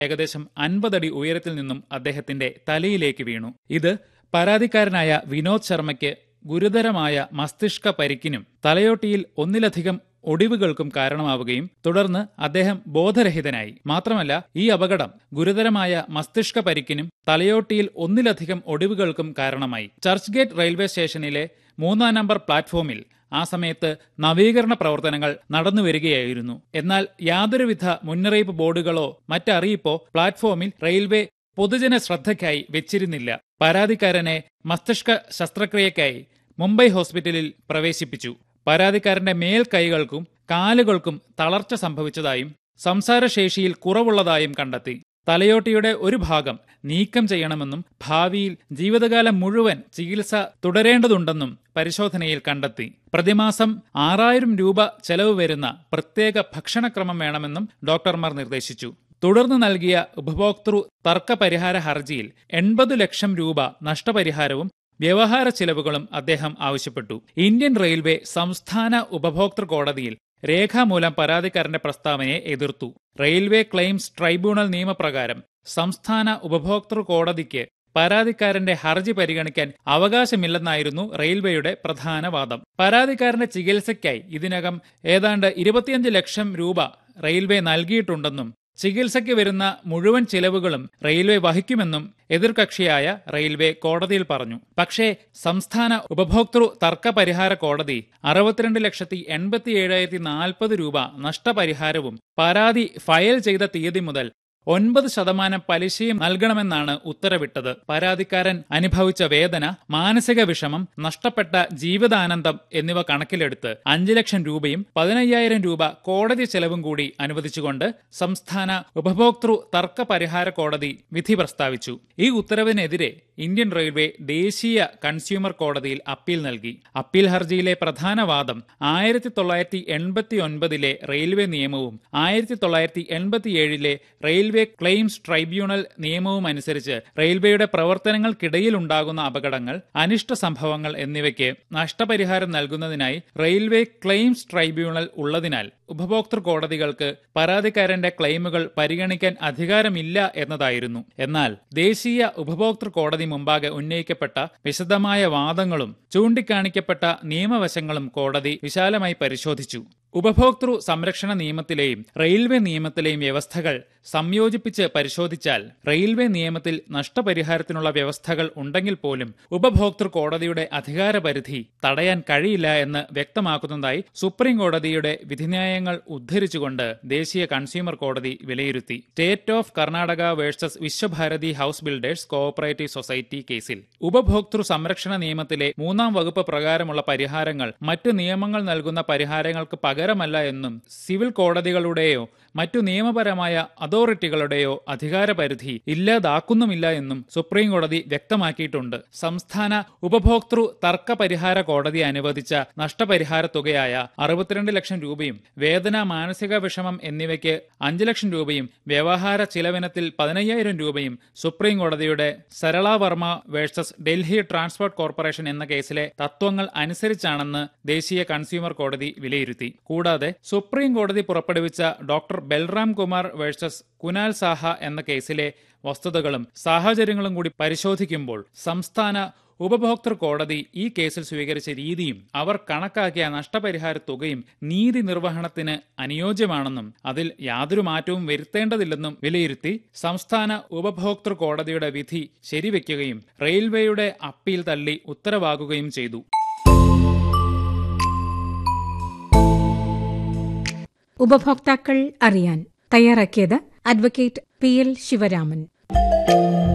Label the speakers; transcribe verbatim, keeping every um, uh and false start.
Speaker 1: ഏകദേശം അൻപതടി ഉയരത്തിൽ നിന്നും അദ്ദേഹത്തിന്റെ തലയിലേക്ക് വീണു. ഇത് പരാതിക്കാരനായ വിനോദ് ശർമ്മയ്ക്ക് ഗുരുതരമായ മസ്തിഷ്ക പരിക്കിനും തലയോട്ടിയിൽ ഒന്നിലധികം ഒടിവുകൾക്കും കാരണമാവുകയും തുടർന്ന് അദ്ദേഹം ബോധരഹിതനായി. മാത്രമല്ല, ഈ അപകടം ഗുരുതരമായ മസ്തിഷ്ക പരിക്കിനും തലയോട്ടിയിൽ ഒന്നിലധികം ഒടിവുകൾക്കും കാരണമായി. ചർച്ച് ഗേറ്റ് റെയിൽവേ സ്റ്റേഷനിലെ മൂന്നാം നമ്പർ പ്ലാറ്റ്ഫോമിൽ ആ സമയത്ത് നവീകരണ പ്രവർത്തനങ്ങൾ നടന്നുവരികയായിരുന്നു. എന്നാൽ യാതൊരുവിധ മുന്നറിയിപ്പ് ബോർഡുകളോ മറ്ററിയിപ്പോ പ്ലാറ്റ്ഫോമിൽ റെയിൽവേ പൊതുജന ശ്രദ്ധയ്ക്കായി വെച്ചിരുന്നില്ല. പരാതിക്കാരനെ മസ്തിഷ്ക ശസ്ത്രക്രിയയ്ക്കായി മുംബൈ ഹോസ്പിറ്റലിൽ പ്രവേശിപ്പിച്ചു. പരാതിക്കാരന്റെ മേൽ കൈകൾക്കും കാലുകൾക്കും തളർച്ച സംഭവിച്ചതായും സംസാരശേഷിയിൽ കുറവുള്ളതായും കണ്ടെത്തി. തലയോട്ടിയുടെ ഒരു ഭാഗം നീക്കം ചെയ്യണമെന്നും ഭാവിയിൽ ജീവിതകാലം മുഴുവൻ ചികിത്സ തുടരേണ്ടതുണ്ടെന്നും പരിശോധനയിൽ കണ്ടെത്തി. പ്രതിമാസം ആറായിരം രൂപ ചെലവ് വരുന്ന പ്രത്യേക ഭക്ഷണക്രമം വേണമെന്നും ഡോക്ടർമാർ നിർദ്ദേശിച്ചു. തുടർന്ന് നൽകിയ ഉപഭോക്തൃ തർക്ക പരിഹാര ഹർജിയിൽ എൺപത് ലക്ഷം രൂപ നഷ്ടപരിഹാരവും വ്യവഹാര ചിലവുകളും അദ്ദേഹം ആവശ്യപ്പെട്ടു. ഇന്ത്യൻ റെയിൽവേ സംസ്ഥാന ഉപഭോക്തൃ കോടതിയിൽ രേഖാമൂലം പരാതിക്കാരന്റെ പ്രസ്താവനയെ എതിർത്തു. റെയിൽവേ ക്ലെയിംസ് ട്രൈബ്യൂണൽ നിയമപ്രകാരം സംസ്ഥാന ഉപഭോക്തൃ കോടതിക്ക് പരാതിക്കാരന്റെ ഹർജി പരിഗണിക്കാൻ അവകാശമില്ലെന്നായിരുന്നു റെയിൽവേയുടെ പ്രധാന വാദം. പരാതിക്കാരന്റെ ചികിത്സയ്ക്കായി ഇതിനകം ഏതാണ്ട് ഇരുപത്തിയഞ്ച് ലക്ഷം രൂപ റെയിൽവേ നൽകിയിട്ടുണ്ടെന്നും ചികിത്സയ്ക്ക് വരുന്ന മുഴുവൻ ചിലവുകളും റെയിൽവേ വഹിക്കുമെന്നും എതിർകക്ഷിയായ റെയിൽവേ കോടതിയിൽ പറഞ്ഞു. പക്ഷേ സംസ്ഥാന ഉപഭോക്തൃ തർക്ക പരിഹാര കോടതി അറുപത്തിരണ്ട് ലക്ഷത്തി എൺപത്തി ഏഴായിരത്തി നാൽപ്പത് രൂപ നഷ്ടപരിഹാരവും പരാതി ഫയൽ ചെയ്ത തീയതി മുതൽ ഒൻപത് ശതമാനം പലിശയും നൽകണമെന്നാണ് ഉത്തരവിട്ടത്. പരാതിക്കാരൻ അനുഭവിച്ച വേദന, മാനസിക വിഷമം, നഷ്ടപ്പെട്ട ജീവിതാനന്ദം എന്നിവ കണക്കിലെടുത്ത് അഞ്ചു ലക്ഷം രൂപയും പതിനയ്യായിരം രൂപ കോടതി ചെലവും കൂടി അനുവദിച്ചുകൊണ്ട് സംസ്ഥാന ഉപഭോക്തൃ തർക്ക പരിഹാര കോടതി വിധി പ്രസ്താവിച്ചു. ഈ ഉത്തരവിനെതിരെ ഇന്ത്യൻ റെയിൽവേ ദേശീയ കൺസ്യൂമർ കോടതിയിൽ അപ്പീൽ നൽകി. അപ്പീൽ ഹർജിയിലെ പ്രധാന വാദം ആയിരത്തി തൊള്ളായിരത്തി എൺപത്തി ഒൻപതിലെ റെയിൽവേ നിയമവും ആയിരത്തി തൊള്ളായിരത്തി എൺപത്തിയേഴിലെ റെയിൽവേ ക്ലെയിംസ് ട്രൈബ്യൂണൽ നിയമവും അനുസരിച്ച് റെയിൽവേയുടെ പ്രവർത്തനങ്ങൾക്കിടയിൽ ഉണ്ടാകുന്ന അപകടങ്ങൾ, അനിഷ്ട സംഭവങ്ങൾ എന്നിവയ്ക്ക് നഷ്ടപരിഹാരം നൽകുന്നതിനായി റെയിൽവേ ക്ലെയിംസ് ട്രൈബ്യൂണൽ ഉള്ളതിനാൽ ഉപഭോക്തൃ കോടതികൾക്ക് പരാതിക്കാരന്റെ ക്ലെയിമുകൾ പരിഗണിക്കാൻ അധികാരമില്ല എന്നതായിരുന്നു. എന്നാൽ ദേശീയ ഉപഭോക്തൃ കോടതി മുമ്പാകെ ഉന്നയിക്കപ്പെട്ട വിശദമായ വാദങ്ങളും ചൂണ്ടിക്കാണിക്കപ്പെട്ട നിയമവശങ്ങളും കോടതി വിശാലമായി പരിശോധിച്ചു. ഉപഭോക്തൃ സംരക്ഷണ നിയമത്തിലെയും റെയിൽവേ നിയമത്തിലെയും വ്യവസ്ഥകൾ സംയോജിപ്പിച്ച് പരിശോധിച്ചാൽ റെയിൽവേ നിയമത്തിൽ നഷ്ടപരിഹാരത്തിനുള്ള വ്യവസ്ഥകൾ ഉണ്ടെങ്കിൽ പോലും ഉപഭോക്തൃ കോടതിയുടെ അധികാരപരിധി തടയാൻ കഴിയില്ല എന്ന് വ്യക്തമാക്കുന്നതായി സുപ്രീം കോടതിയുടെ വിധിന്യായങ്ങൾ ഉദ്ധരിച്ചുകൊണ്ട് ദേശീയ കൺസ്യൂമർ കോടതി വിലയിരുത്തി. State of Karnataka versus Visva Bharati house builders cooperative society കേസിൽ ഉപഭോക്തൃ സംരക്ഷണ നിയമത്തിലെ മൂന്നാം വകുപ്പ് പ്രകാരമുള്ള പരിഹാരങ്ങൾ മറ്റു നിയമങ്ങൾ നൽകുന്ന പരിഹാരങ്ങൾക്ക് പകരമല്ല എന്നും സിവിൽ കോടതികളുടെയോ മറ്റു നിയമപരമായ അതോറിറ്റികളുടെയോ അധികാരപരിധി ഇല്ലാതാക്കുന്നുമില്ല എന്നും സുപ്രീം കോടതി വ്യക്തമാക്കിയിട്ടുണ്ട്. സംസ്ഥാന ഉപഭോക്തൃ തർക്ക പരിഹാര കോടതി അനുവദിച്ച നഷ്ടപരിഹാര തുകയായ അറുപത്തിരണ്ട് ലക്ഷം രൂപയും വേദന, മാനസിക വിഷമം എന്നിവയ്ക്ക് അഞ്ചു ലക്ഷം രൂപയും വ്യവഹാര ചിലവിനത്തിൽ പതിനയ്യായിരം രൂപയും സുപ്രീം കോടതിയുടെ Sarala Varma versus Delhi transport corporation എന്ന കേസിലെ തത്വങ്ങൾ അനുസരിച്ചാണെന്ന് ദേശീയ കൺസ്യൂമർ കോടതി വിലയിരുത്തി. കൂടാതെ സുപ്രീം കോടതി പുറപ്പെടുവിച്ച ഡോക്ടർ ബൽറാം കുമാർ വേഴ്സസ് കുനാൽ സാഹ എന്ന കേസിലെ വസ്തുതകളും സാഹചര്യങ്ങളും കൂടി പരിശോധിക്കുമ്പോൾ സംസ്ഥാന ഉപഭോക്തൃ കോടതി ഈ കേസിൽ സ്വീകരിച്ച രീതിയും അവർ കണക്കാക്കിയ നഷ്ടപരിഹാര തുകയും നീതി നിർവഹണത്തിന് അനുയോജ്യമാണെന്നും അതിൽ യാതൊരു മാറ്റവും വരുത്തേണ്ടതില്ലെന്നും വിലയിരുത്തി സംസ്ഥാന ഉപഭോക്തൃ കോടതിയുടെ വിധി ശരിവെക്കുകയും റെയിൽവേയുടെ അപ്പീൽ തള്ളി ഉത്തരവാകുകയും ചെയ്തു.
Speaker 2: ഉപഭോക്താക്കൾ അറിയാൻ തയ്യാറാക്കിയത് അഡ്വക്കേറ്റ് പി എൽ ശിവരാമൻ.